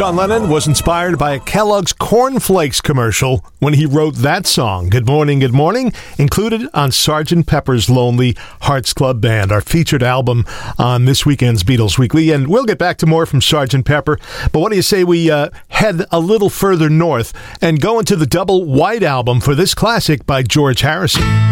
John Lennon was inspired by a Kellogg's Corn Flakes commercial when he wrote that song, Good Morning, Good Morning, included on Sgt. Pepper's Lonely Hearts Club Band, our featured album on this weekend's Beatles Weekly. And we'll get back to more from Sgt. Pepper, but what do you say we head a little further north and go into the double white album for this classic by George Harrison?